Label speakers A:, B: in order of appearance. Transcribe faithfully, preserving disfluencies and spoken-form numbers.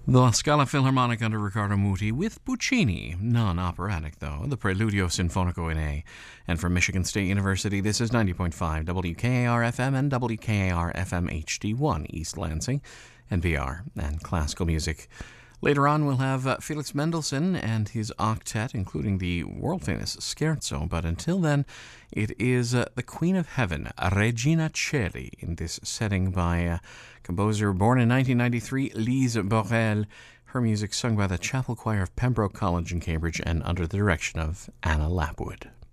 A: The Scala Philharmonic under Riccardo Muti with Puccini, non-operatic though, the Preludio Sinfonico in A. And from Michigan State University, this is ninety point five W K A R F M and W K A R F M H D one, East Lansing, N P R, and classical music. Later on, we'll have uh, Felix Mendelssohn and his octet, including the world-famous Scherzo. But until then, it is uh, the Queen of Heaven, Regina Coeli, in this setting by uh, composer born in nineteen ninety-three, Lise Borel. Her music sung by the Chapel Choir of Pembroke College in Cambridge and under the direction of Anna Lapwood.